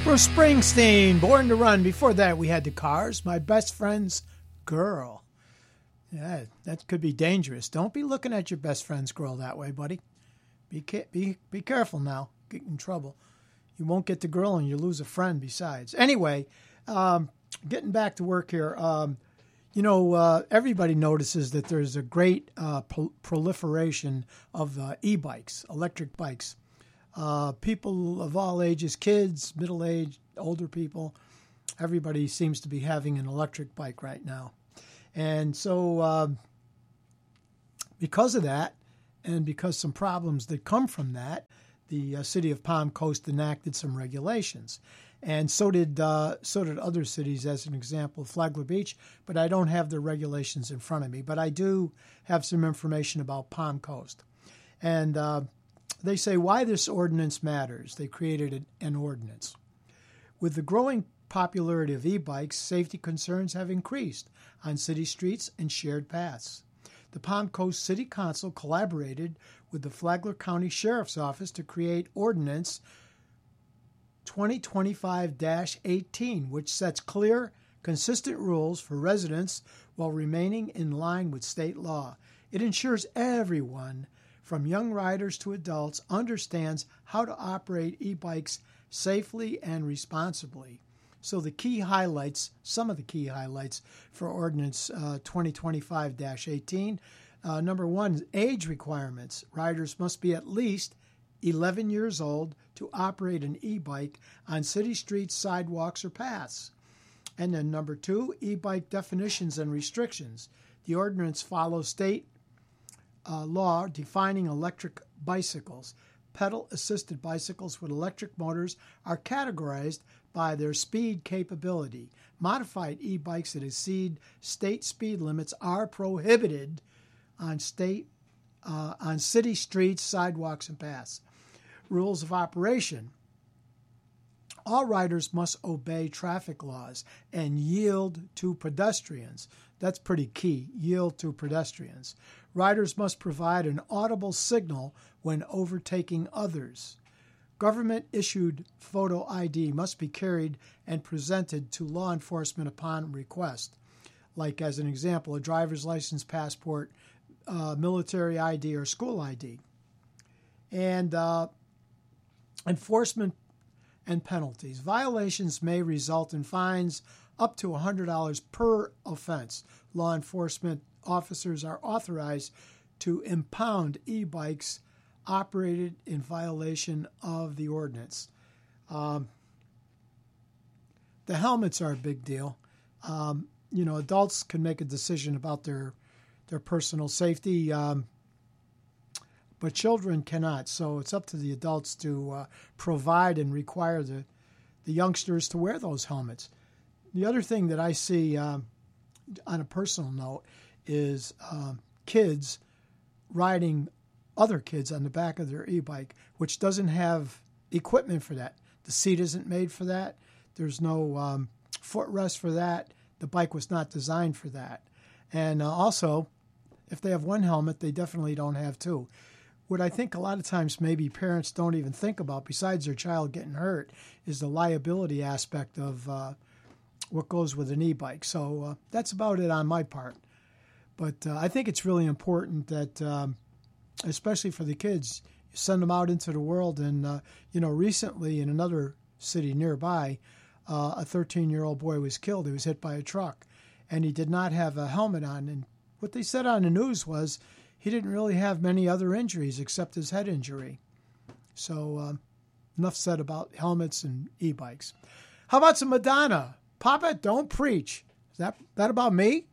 Bruce Springsteen, Born to Run. Before that, we had the Cars, My Best Friend's Girl. Yeah, that could be dangerous. Don't be looking at your best friend's girl that way, buddy. Be careful now. Get in trouble. You won't get the girl and you lose a friend besides. Anyway, getting back to work here. Everybody notices that there's a great proliferation of e-bikes, electric bikes. People of all ages, kids, middle-aged, older people, everybody seems to be having an electric bike right now. And so because of that, and because some problems that come from that, the city of Palm Coast enacted some regulations. And so did other cities, as an example, Flagler Beach, but I don't have the regulations in front of me. But I do have some information about Palm Coast. And they say why this ordinance matters. They created an ordinance. With the growing popularity of e-bikes, safety concerns have increased on city streets and shared paths. The Palm Coast City Council collaborated with the Flagler County Sheriff's Office to create Ordinance 2025-18, which sets clear, consistent rules for residents while remaining in line with state law. It ensures everyone, from young riders to adults, understands how to operate e-bikes safely and responsibly. So some of the key highlights for Ordinance 2025-18, number one, age requirements. Riders must be at least 11 years old to operate an e-bike on city streets, sidewalks, or paths. And then number two, e-bike definitions and restrictions. The ordinance follows state law defining electric bicycles. Pedal-assisted bicycles with electric motors are categorized by their speed capability. Modified e-bikes that exceed state speed limits are prohibited on city streets, sidewalks, and paths. Rules of operation. All riders must obey traffic laws and yield to pedestrians. That's pretty key, yield to pedestrians. Riders must provide an audible signal when overtaking others. Government-issued photo ID must be carried and presented to law enforcement upon request, like as an example, a driver's license, passport, military ID, or school ID. And enforcement and penalties. Violations may result in fines up to $100 per offense. Law enforcement officers are authorized to impound e-bikes operated in violation of the ordinance. The helmets are a big deal. Adults can make a decision about their personal safety, but children cannot. So it's up to the adults to provide and require the youngsters to wear those helmets. The other thing that I see on a personal note is kids riding other kids on the back of their e-bike, which doesn't have equipment for that. The seat isn't made for that. There's no footrest for that. The bike was not designed for that. And also, if they have one helmet, they definitely don't have two. What I think a lot of times maybe parents don't even think about, besides their child getting hurt, is the liability aspect of what goes with an e-bike. So that's about it on my part. But I think it's really important that, especially for the kids, you send them out into the world. And, recently in another city nearby, a 13-year-old boy was killed. He was hit by a truck, and he did not have a helmet on. And what they said on the news was he didn't really have many other injuries except his head injury. So enough said about helmets and e-bikes. How about some Madonna? Papa, don't preach. Is that about me?